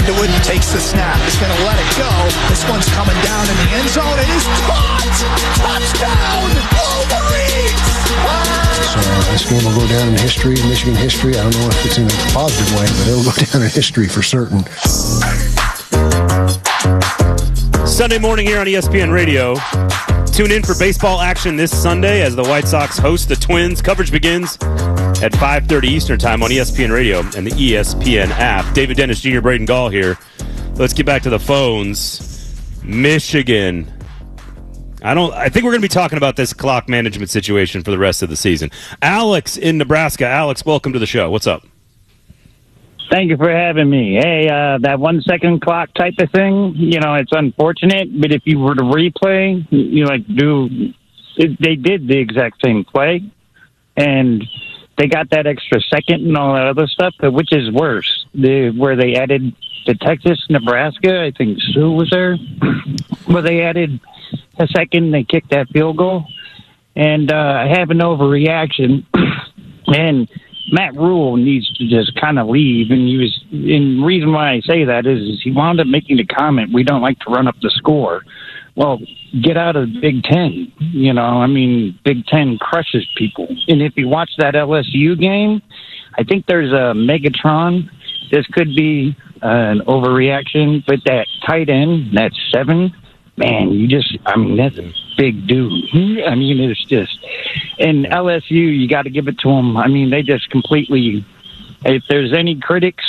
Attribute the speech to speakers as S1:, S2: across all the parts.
S1: Underwood takes the snap. He's going to let it go. This one's coming down in the end zone. It is caught. Touchdown, Wolverines!
S2: So this game will go down in history, Michigan history. I don't know if it's in a positive way, but it'll go down in history for certain.
S3: Sunday morning here on ESPN Radio. Tune in for baseball action this Sunday as the White Sox host the Twins. Coverage begins at 5:30 Eastern Time on ESPN Radio and the ESPN app. David Dennis Jr., Braden Gall here. Let's get back to the phones. Michigan. I think we're going to be talking about this clock management situation for the rest of the season. Alex in Nebraska. Alex, welcome to the show. What's up?
S4: Thank you for having me. Hey, that 1 second clock type of thing, it's unfortunate, but if you were to replay, they did the exact same play, and they got that extra second and all that other stuff, but which is worse? Where they added the Texas, Nebraska, I think Sue was there, where they added a second, they kicked that field goal, and I have an overreaction, and Matt Rule needs to just kind of leave, and the reason why I say that is he wound up making the comment, we don't like to run up the score. Well, get out of the Big Ten. Big Ten crushes people. And if you watch that LSU game, I think there's a Megatron. This could be an overreaction, but that tight end, that 7, man, that's a big dude. It's just, and LSU, you got to give it to them. They just completely, if there's any critics,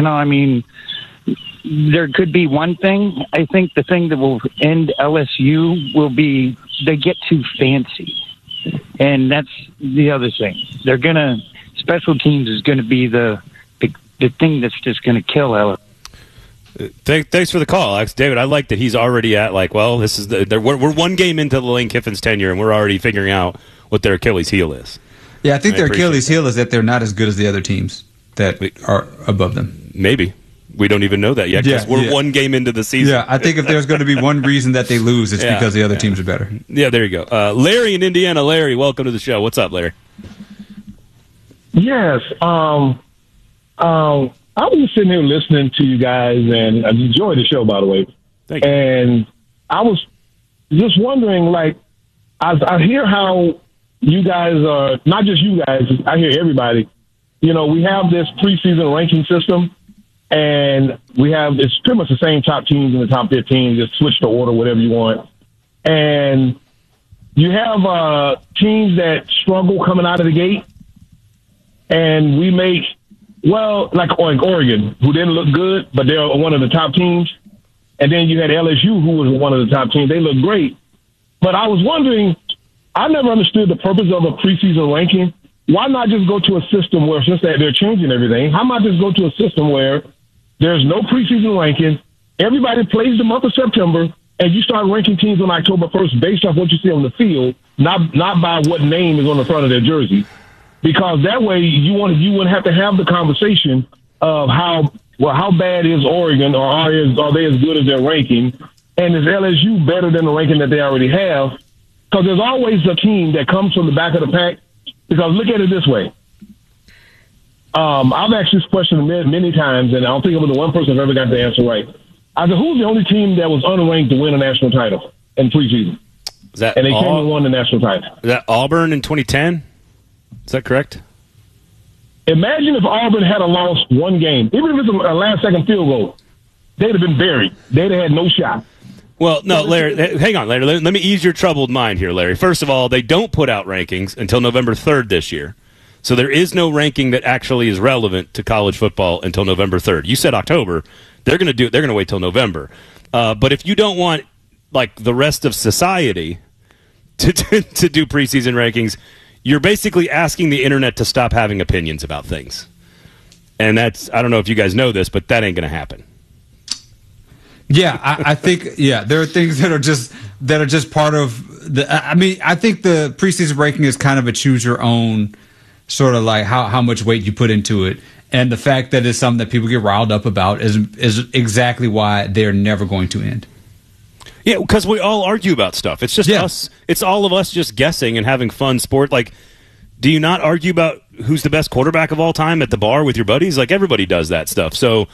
S4: there could be one thing. I think the thing that will end LSU will be they get too fancy. And that's the other thing. Special teams is going to be the thing that's just going to kill LSU.
S3: Thanks for the call, Alex. David, I like that he's already at this is we're one game into the Lane Kiffin's tenure, and we're already figuring out what their Achilles heel is.
S5: Yeah, I think their Achilles heel is that they're not as good as the other teams that are above them.
S3: Maybe. We don't even know that yet because we're one game into the season.
S5: Yeah, I think if there's going to be one reason that they lose, it's because the other teams are better.
S3: Yeah, there you go. Larry in Indiana. Larry, welcome to the show. What's up, Larry?
S6: Yes. I was just sitting here listening to you guys, and I enjoy the show, by the way.
S3: Thank you.
S6: And I was just wondering, I hear how you guys are, not just you guys, I hear everybody. We have this preseason ranking system, and it's pretty much the same top teams in the top 15, just switch the order, whatever you want. And you have teams that struggle coming out of the gate, and we make, like Oregon, who didn't look good, but they're one of the top teams. And then you had LSU, who was one of the top teams. They looked great. But I was wondering, I never understood the purpose of a preseason ranking. Why not just go to a system where, since they're changing everything, how about just go to a system where there's no preseason ranking, everybody plays the month of September, and you start ranking teams on October 1st based off what you see on the field, not by what name is on the front of their jersey. Because that way you wouldn't have to have the conversation of how bad is Oregon, or are they as good as their ranking, and is LSU better than the ranking that they already have? Because there's always a team that comes from the back of the pack. Because look at it this way. I've asked this question many times, and I don't think I'm the one person I've ever got the answer right. I said, who's the only team that was unranked to win a national title in preseason? And they came and won the national title.
S3: Is that Auburn in 2010? Is that correct?
S6: Imagine if Auburn had lost one game. Even if it's a last-second field goal, they'd have been buried. They'd have had no shot.
S3: Well, no, Larry, hang on, Larry. Let me ease your troubled mind here, Larry. First of all, they don't put out rankings until November 3rd this year. So there is no ranking that actually is relevant to college football until November 3rd. You said October. They're going to wait till November. But if you don't want, the rest of society to do preseason rankings, you're basically asking the internet to stop having opinions about things. And that's, I don't know if you guys know this, but that ain't going to happen.
S5: Yeah, I think there are things that are just part of the. I think the preseason ranking is kind of a choose your own sort of how much weight you put into it, and the fact that it's something that people get riled up about is exactly why they're never going to end.
S3: Yeah, because we all argue about stuff. It's just us. It's all of us just guessing and having fun sport. Do you not argue about who's the best quarterback of all time at the bar with your buddies? Everybody does that stuff. So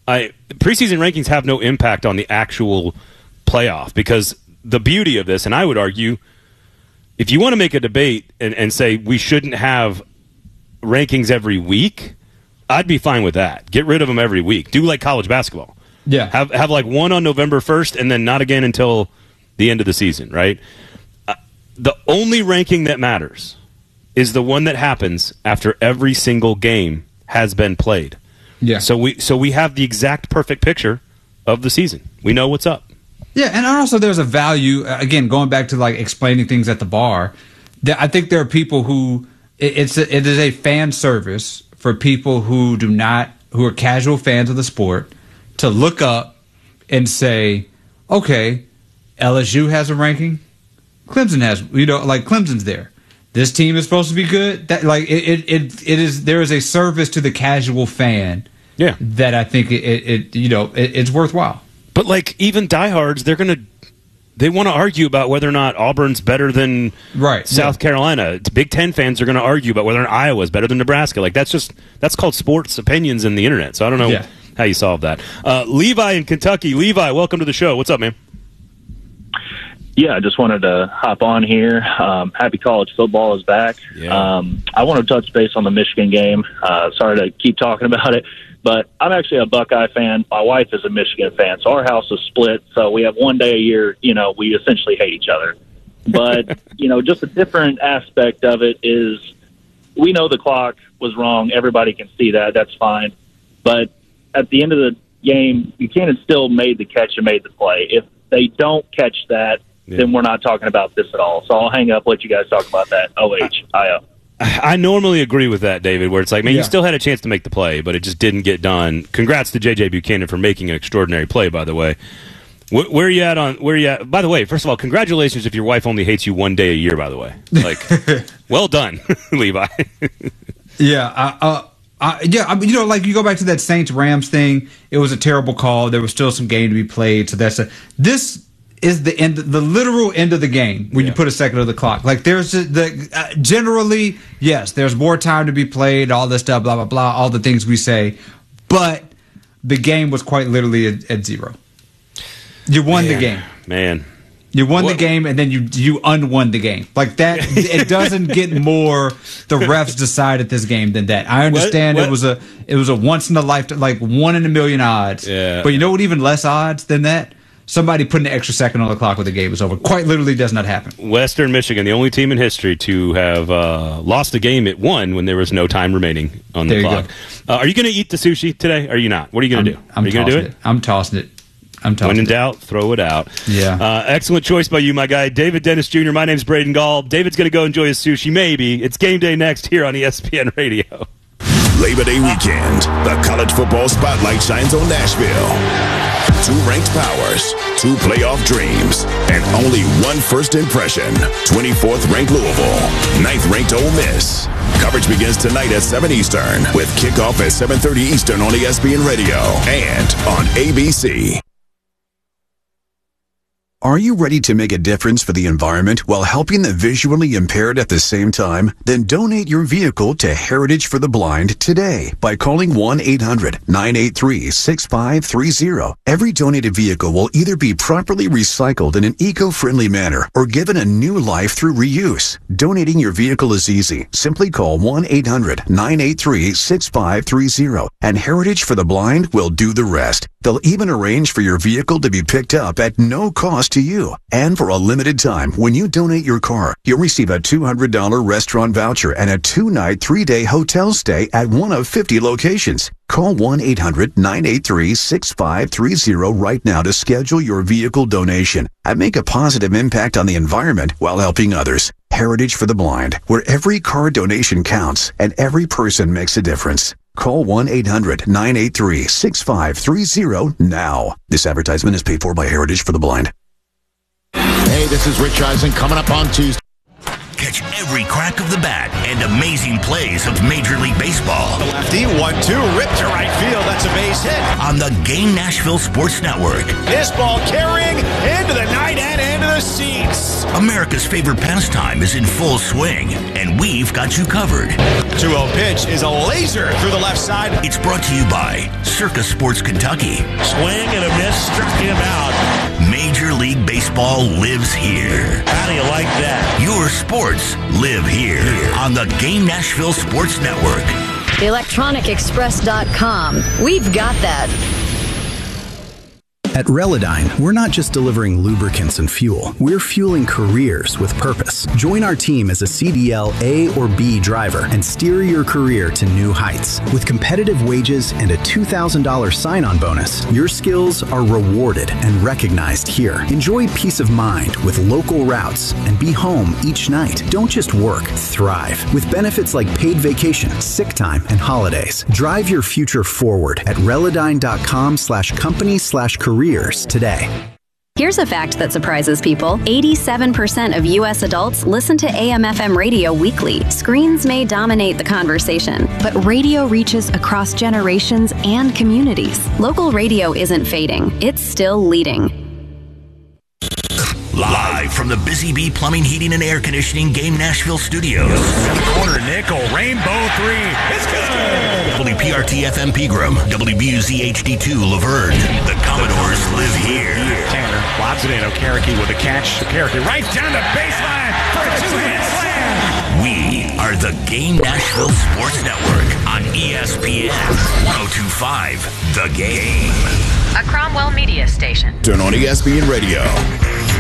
S3: preseason rankings have no impact on the actual playoff, because the beauty of this, and I would argue, if you want to make a debate and say we shouldn't have rankings every week, I'd be fine with that. Get rid of them every week. Do like college basketball.
S5: Yeah.
S3: Have like one on November 1st and then not again until the end of the season, right? The only ranking that matters is the one that happens after every single game has been played.
S5: Yeah.
S3: So we have the exact perfect picture of the season. We know what's up.
S5: Yeah, and also there's a value, again, going back to like explaining things at the bar. I think there are people who it is a fan service for people who are casual fans of the sport to look up and say, okay, LSU has a ranking, Clemson has, like Clemson's there. This team is supposed to be good. That like there is a service to the casual fan.
S3: Yeah,
S5: that I think it's worthwhile.
S3: But like even diehards, they want to argue about whether or not Auburn's better than South Carolina. Big Ten fans are going to argue about whether or not Iowa's better than Nebraska. Like that's called sports opinions in the internet. So I don't know how you solve that. Levi in Kentucky. Levi, welcome to the show. What's up, man?
S7: Yeah, I just wanted to hop on here. Happy college football is back.
S3: Yeah.
S7: I want to touch base on the Michigan game. Sorry to keep talking about it, but I'm actually a Buckeye fan. My wife is a Michigan fan, so our house is split. So we have one day a year, we essentially hate each other. But, just a different aspect of it is we know the clock was wrong. Everybody can see that. That's fine. But at the end of the game, Buchanan still made the catch and made the play. If they don't catch that, then we're not talking about this at all. So I'll hang up, let you guys talk about that. OHIO.
S3: I normally agree with that, David, where it's like, man, you still had a chance to make the play, but it just didn't get done. Congrats to J.J. Buchanan for making an extraordinary play, by the way. Where are you at? By the way, first of all, congratulations if your wife only hates you one day a year, by the way. Like, well done, Levi.
S5: Yeah, like you go back to that Saints-Rams thing, it was a terrible call. There was still some game to be played, so this is the end, the literal end of the game when you put a second on the clock. Like there's generally, yes, there's more time to be played, all this stuff, blah, blah, blah, all the things we say, but the game was quite literally at zero. You won the game.
S3: Man.
S5: You won the game, and then you unwon the game. Like that, it doesn't get more the refs decided this game than that. I understand it was a once in a lifetime, like 1 in a million odds.
S3: Yeah.
S5: But you know what? Even less odds than that. Somebody putting an extra second on the clock when the game is over. Quite literally does not happen.
S3: Western Michigan, the only team in history to have lost a game at 1 when there was no time remaining on the clock. Are you going to eat the sushi today? Or are you not? What are you going to do? Are you going to do it?
S5: I'm tossing it.
S3: When in doubt, throw it out.
S5: Yeah.
S3: Excellent choice by you, my guy. David Dennis Jr., my name's Braden Gall. David's going to go enjoy his sushi, maybe. It's game day next here on ESPN Radio.
S8: Labor Day weekend, the college football spotlight shines on Nashville. 2 ranked powers, 2 playoff dreams, and only 1 first impression. 24th ranked Louisville, 9th ranked Ole Miss. Coverage begins tonight at 7 Eastern with kickoff at 7:30 Eastern on ESPN Radio and on ABC.
S9: Are you ready to make a difference for the environment while helping the visually impaired at the same time? Then donate your vehicle to Heritage for the Blind today by calling 1-800-983-6530. Every donated vehicle will either be properly recycled in an eco-friendly manner or given a new life through reuse. Donating your vehicle is easy. Simply call 1-800-983-6530 and Heritage for the Blind will do the rest. They'll even arrange for your vehicle to be picked up at no cost to you. And for a limited time, when you donate your car, you'll receive a $200 restaurant voucher and a 2-night, 3-day hotel stay at one of 50 locations. Call 1-800-983-6530 right now to schedule your vehicle donation and make a positive impact on the environment while helping others. Heritage for the Blind, where every car donation counts and every person makes a difference. Call 1-800-983-6530 now. This advertisement is paid for by Heritage for the Blind.
S1: Hey, this is Rich Eisen coming up on Tuesday.
S10: Catch every crack of the bat and amazing plays of Major League Baseball.
S11: The lefty, 1-2, ripped to right field. That's a base hit.
S10: On the Game Nashville Sports Network.
S11: This ball carrying into the night and into the seats.
S10: America's favorite pastime is in full swing, and we've got you covered.
S11: 2-0 pitch is a laser through the left side.
S10: It's brought to you by Circa Sports Kentucky.
S12: Swing and a miss, struck him out.
S10: Major League Baseball lives here.
S12: How do you like that?
S10: Your sports live here on the Game Nashville Sports Network.
S13: ElectronicExpress.com. We've got that.
S14: At Relodyne, we're not just delivering lubricants and fuel. We're fueling careers with purpose. Join our team as a CDL A or B driver and steer your career to new heights. With competitive wages and a $2,000 sign-on bonus, your skills are rewarded and recognized here. Enjoy peace of mind with local routes and be home each night. Don't just work, thrive. With benefits like paid vacation, sick time, and holidays. Drive your future forward at Relodyne.com/company/career today.
S15: Here's a fact that surprises people. 87% of U.S. adults listen to AM/FM radio weekly. Screens may dominate the conversation, but radio reaches across generations and communities. Local radio isn't fading. It's still leading.
S10: Live from the Busy Bee Plumbing, Heating, and Air Conditioning Game Nashville Studios.
S12: In the corner, Nickel, rainbow three. It's good.
S10: WPRT FM Pegram, WBUZ HD2 Laverne. The Commodores live here.
S12: Tanner lobs it in. Okereke with a catch. Okereke right down the baseline for a two-hit slam.
S10: We are the Game Nashville Sports Network on ESPN 102.5 The Game.
S16: A Cromwell Media Station.
S8: Turn on ESPN Radio.